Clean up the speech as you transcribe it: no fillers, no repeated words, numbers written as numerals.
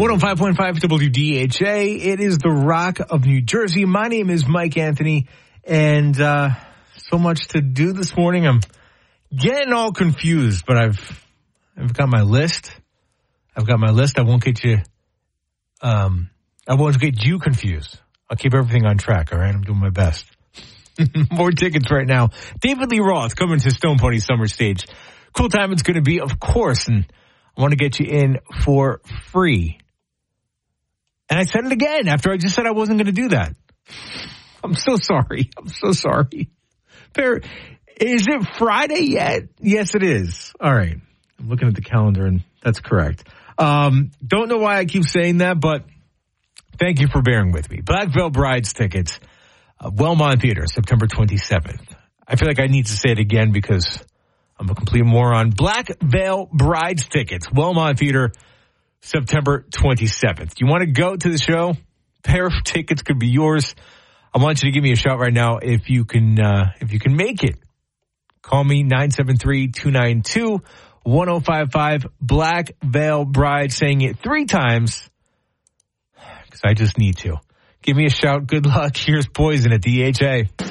105.5 WDHA. It is the Rock of New Jersey. My name is Mike Anthony, and so much to do this morning. I'm getting all confused, but I've got my list. I won't get you. I won't get you confused. I'll keep everything on track. All right, I'm doing my best. More tickets right now. David Lee Roth coming to Stone Pony Summer Stage. Cool time it's going to be, of course, and I want to get you in for free. And I said it again after I just said I wasn't going to do that. I'm so sorry. Is it Friday yet? Yes, it is. All right. I'm looking at the calendar, and that's correct. Don't know why I keep saying that, but thank you for bearing with me. Black Veil Brides tickets, Wellmont Theater, September 27th. I feel like I need to say it again because I'm a complete moron. Black Veil Brides tickets, Wellmont Theater, September 27th. You want to go to the show? Pair of tickets could be yours. I want you to give me a shout right now if you can make it. Call me 973-292-1055. Black Veil Bride, saying it 3 times because I just need to. Give me a shout. Good luck. Here's Poison at DHA.